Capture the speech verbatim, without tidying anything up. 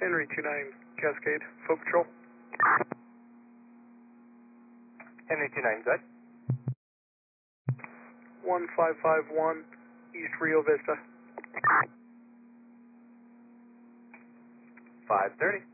Henry two nine Cascade, Foot Patrol. Henry two nine, good. one five five one East Rio Vista. five thirty.